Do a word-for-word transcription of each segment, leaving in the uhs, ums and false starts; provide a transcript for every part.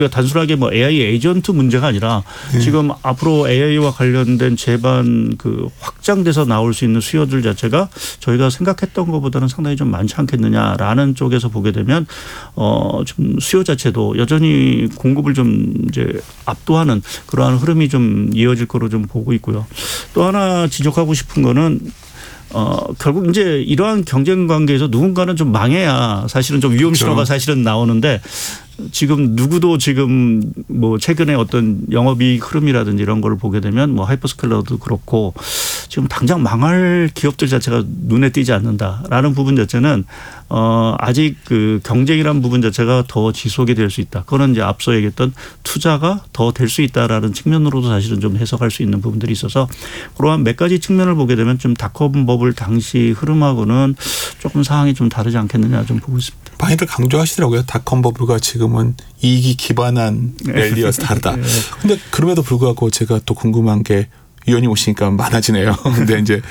그러니까 단순하게 뭐 에이아이 에이전트 문제가 아니라 네. 지금 앞으로 에이아이와 관련된 제반 그 확장돼서 나올 수 있는 수요들 자체가 저희가 생각했던 것보다는 상당히 좀 많지 않겠느냐라는 쪽에서 보게 되면 어 좀 수요 자체도 여전히 공급을 좀 이제 압도하는 그러한 흐름이 좀 이어질 거로 좀 보고 있고요. 또 하나 지적하고 싶은 거는 어, 결국 이제 이러한 경쟁 관계에서 누군가는 좀 망해야 사실은 좀 위험 신호가 그렇죠. 사실은 나오는데 지금 누구도 지금 뭐 최근에 어떤 영업이익 흐름이라든지 이런 걸 보게 되면 뭐 하이퍼스케일러도 그렇고 지금 당장 망할 기업들 자체가 눈에 띄지 않는다라는 부분 자체는 어 아직 그 경쟁이라는 부분 자체가 더 지속이 될 수 있다. 그거는 이제 앞서 얘기했던 투자가 더 될 수 있다라는 측면으로도 사실은 좀 해석할 수 있는 부분들이 있어서 그러한 몇 가지 측면을 보게 되면 좀 닷컴 버블 당시 흐름하고는 조금 상황이 좀 다르지 않겠느냐 좀 보고 있습니다. 많이들 강조하시더라고요. 닷컴 버블과 지금은 이익이 기반한 랠리여서 다르다. 그런데 네. 그럼에도 불구하고 제가 또 궁금한 게 위원님 오시니까 많아지네요. 근데 이제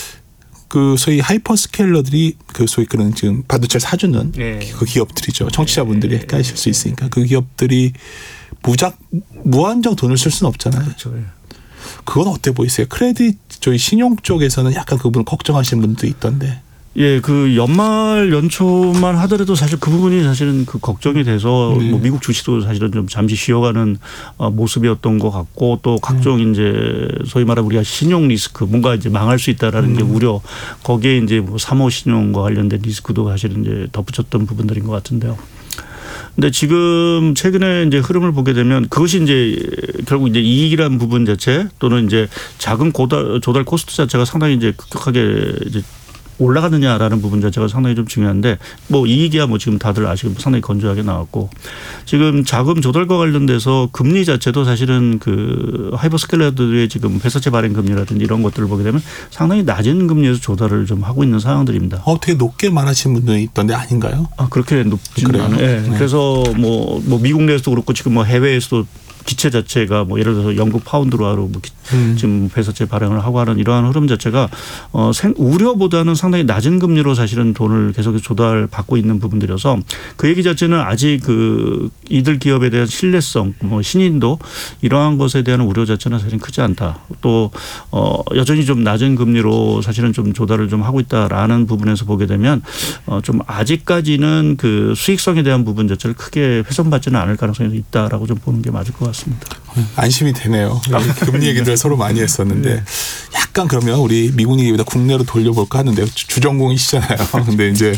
그 소위 하이퍼스케일러들이 그 소위 그런 지금 반도체를 사주는 네. 그 기업들이죠. 청취자분들이 헷갈리실 수 있으니까 그 기업들이 무작 무한정 돈을 쓸 수는 없잖아요. 그렇죠. 그건 어때 보이세요? 크레딧 저희 신용 쪽에서는 약간 그 부분 걱정하시는 분도 있던데. 예, 그 연말 연초만 하더라도 사실 그 부분이 사실은 그 걱정이 돼서 네. 뭐 미국 주식도 사실은 좀 잠시 쉬어가는 모습이었던 것 같고 또 각종 음. 이제 소위 말하면 우리가 신용 리스크 뭔가 이제 망할 수 있다라는 음. 게 우려 거기에 이제 뭐 삼호 신용과 관련된 리스크도 사실은 이제 덧붙였던 부분들인 것 같은데요. 근데 지금 최근에 이제 흐름을 보게 되면 그것이 이제 결국 이제 이익이라는 부분 자체 또는 이제 자금 고달, 조달 코스트 자체가 상당히 이제 급격하게 이제 올라가느냐라는 부분 자체가 상당히 좀 중요한데 뭐 이익이야 뭐 지금 다들 아시고 상당히 건조하게 나왔고 지금 자금 조달과 관련돼서 금리 자체도 사실은 그 하이퍼스케일러들의 지금 회사채 발행 금리라든지 이런 것들을 보게 되면 상당히 낮은 금리에서 조달을 좀 하고 있는 상황들입니다. 어, 되게 높게 말하시는 분들이 있던데 아닌가요? 아 그렇게 높지는 않아요. 네. 네. 그래서 뭐, 뭐 미국 내에서도 그렇고 지금 뭐 해외에서도 기체 자체가 뭐 예를 들어서 영국 파운드로 하루 뭐 음. 지금 회사채 발행을 하고 하는 이러한 흐름 자체가 어 생, 우려보다는 상당히 낮은 금리로 사실은 돈을 계속 조달 받고 있는 부분들이어서 그 얘기 자체는 아직 그 이들 기업에 대한 신뢰성, 뭐 신인도 이러한 것에 대한 우려 자체는 사실 크지 않다. 또 어 여전히 좀 낮은 금리로 사실은 좀 조달을 좀 하고 있다라는 부분에서 보게 되면 어 좀 아직까지는 그 수익성에 대한 부분 자체를 크게 훼손받지는 않을 가능성이 있다라고 좀 보는 게 맞을 것 같습니다. 안심이 되네요. 금리 얘기들 서로 많이 했었는데 네. 약간 그러면 우리 미국 얘기보다 국내로 돌려볼까 하는데 주전공이시잖아요. 근데 이제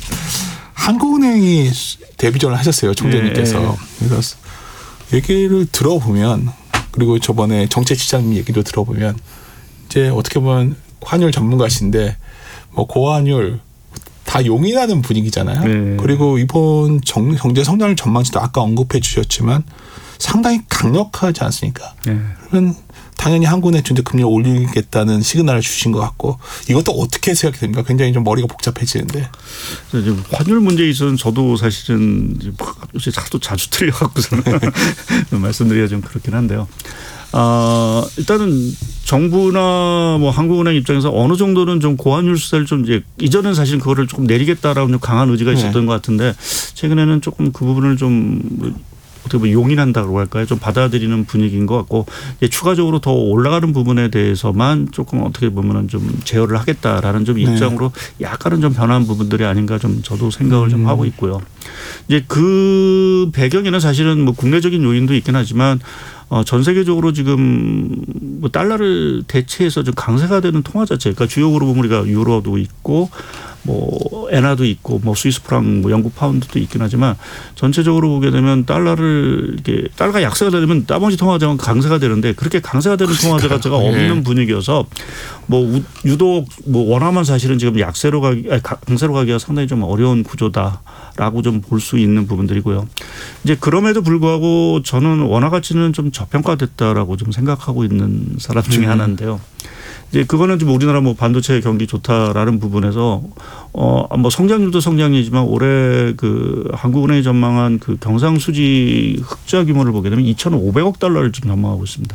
한국은행이 데뷔전을 하셨어요. 총재님께서. 네. 그래서 얘기를 들어보면 그리고 저번에 정책시장님 얘기도 들어보면 이제 어떻게 보면 환율 전문가신데 뭐 고환율 다 용인하는 분위기잖아요. 네. 그리고 이번 경제 성장률 전망치도 아까 언급해 주셨지만 상당히 강력하지 않습니까? 네. 그러면 당연히 한국은행 준대 금리를 올리겠다는 시그널을 주신 것 같고 이것도 어떻게 생각이 됩니까? 굉장히 좀 머리가 복잡해지는데. 환율 문제에 있어서는 저도 사실은 요새 자주 자주 틀려갖고서는 말씀드리기가 좀 그렇긴 한데요. 아, 일단은 정부나 뭐 한국은행 입장에서 어느 정도는 좀 고환율 수사를 좀 이제 이전은 사실 그거를 조금 내리겠다라고 좀 강한 의지가 있었던 네. 것 같은데 최근에는 조금 그 부분을 좀 어떻게 보면 용인한다고 할까요? 좀 받아들이는 분위기인 것 같고 이제 추가적으로 더 올라가는 부분에 대해서만 조금 어떻게 보면은 좀 제어를 하겠다라는 좀 입장으로 네. 약간은 좀 변한 부분들이 아닌가 좀 저도 생각을 음. 좀 하고 있고요. 이제 그 배경에는 사실은 뭐 국내적인 요인도 있긴 하지만 어, 전 세계적으로 지금 뭐 달러를 대체해서 좀 강세가 되는 통화 자체, 그러니까 주요으로 보면 우리가 유로도 있고 뭐 엔화도 있고 뭐 스위스 프랑, 뭐 영국 파운드도 있긴 하지만 전체적으로 보게 되면 달러를 이렇게 달러가 약세가 되면 나머지 통화자는 강세가 되는데 그렇게 강세가 되는 통화자 자체가 없는 네. 분위기여서 뭐 유독 뭐 원화만 사실은 지금 약세로 가기, 아니 강세로 가기가 상당히 좀 어려운 구조다라고 좀 볼 수 있는 부분들이고요. 이제 그럼에도 불구하고 저는 원화 가치는 좀 저평가됐다라고 좀 생각하고 있는 사람 중에 음. 하나인데요. 이제 그거는 좀 우리나라 뭐 반도체 경기 좋다라는 부분에서 어 뭐 성장률도 성장이지만 올해 그 한국은행이 전망한 그 경상수지 흑자 규모를 보게 되면 이천오백억 달러를 지금 전망하고 있습니다.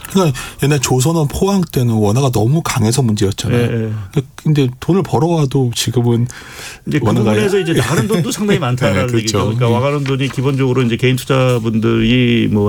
그러니까 옛날 조선원 포항 때는 원화가 너무 강해서 문제였잖아요. 네. 근데 돈을 벌어와도 지금은 이제 그 부분에서 이제 나가는 돈도 상당히 많다라는 네, 그렇죠. 얘기죠. 그러니까 와가는 돈이 기본적으로 이제 개인 투자분들이 뭐